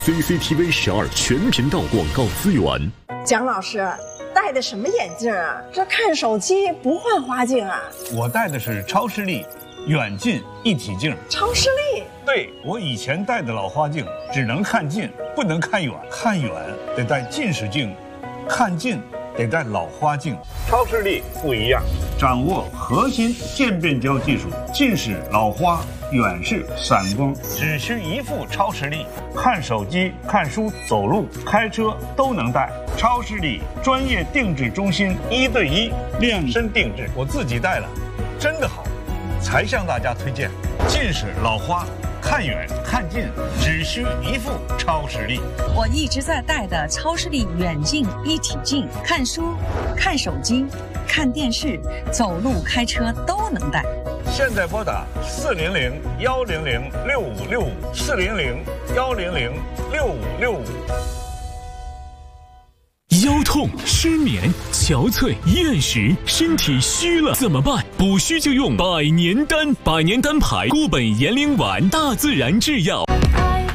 CCTV 12全频道广告资源。 蒋老师戴的什么眼镜啊？这看手机不换花镜啊？ 我戴的是超视力远近一体镜。 超视力？ 对，我以前戴的老花镜只能看近，不能看远，看远得戴近视镜，看近得戴老花镜。超视力不一样，掌握核心渐变焦技术，近视、老花、远视、散光，只需一副超视力，看手机、看书、走路、开车都能戴。超视力专业定制中心，1对1量身定制，我自己戴了，真的好，才向大家推荐。近视、老花，看远看近只需一副超视力。 我一直在戴的超视力远近一体镜，看书、看手机、看电视、走路、开车都能戴。 现在拨打400-100-6565，400-100-6565。 腰痛、失眠、憔悴、厌食，身体虚了怎么办？补虚就用百年丹，百年丹牌固本延龄丸，大自然制药。